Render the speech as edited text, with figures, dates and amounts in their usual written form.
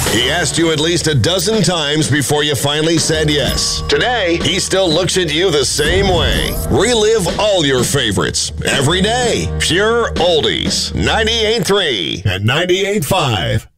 He asked you at least a dozen times before you finally said yes. Today, he still looks at you the same way. Relive all your favorites every day. Pure Oldies. 98.3 and 98.5.